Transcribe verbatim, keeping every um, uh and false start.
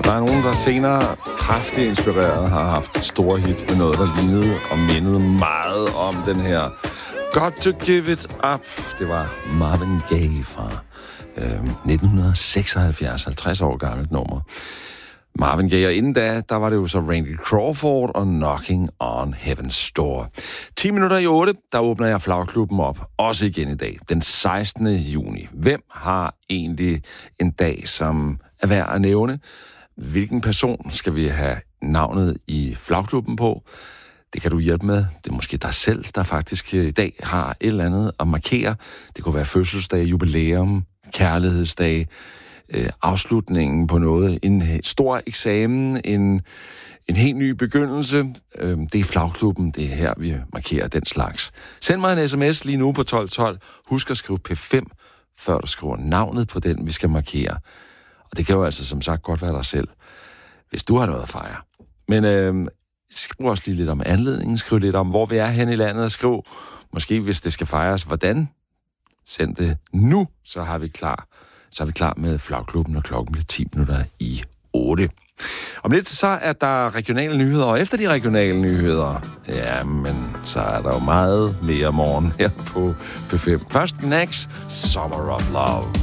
Der er nogen, der senere kraftigt inspireret har haft store hit med noget, der lignede og mindede meget om den her Got to Give It Up. Det var Marvin Gaye fra øh, nitten seksoghalvfjerds, halvtreds år gammelt nummer. Marvin Gaye, og inden da, der var det jo så Randy Crawford og Knocking on Heaven's Door. ti minutter i otte, der åbner jeg Flagklubben op, også igen i dag, den sekstende juni. Hvem har egentlig en dag, som er værd at nævne? Hvilken person skal vi have navnet i Flagklubben på? Det kan du hjælpe med. Det er måske dig selv, der faktisk i dag har et eller andet at markere. Det kunne være fødselsdag, jubilæum, kærlighedsdag, øh, afslutningen på noget, en stor eksamen, en, en helt ny begyndelse. Øh, det er Flagklubben, det er her, vi markerer den slags. Send mig en sms lige nu på tolv tolv. Husk at skrive P fem, før du skriver navnet på den, vi skal markere. Og det kan jo altså som sagt godt være dig selv, hvis du har noget at fejre. Men øh, skriv også lige lidt om anledningen, skriv lidt om, hvor vi er hen i landet, og skriv måske, hvis det skal fejres, hvordan. Send det nu, så har vi klar, så er vi klar med Flagklubben, og klokken bliver ti minutter i otte. Om lidt så er der regionale nyheder, og efter de regionale nyheder, jamen, så er der jo meget mere morgen her på P fem. Først Nax, Summer of Love.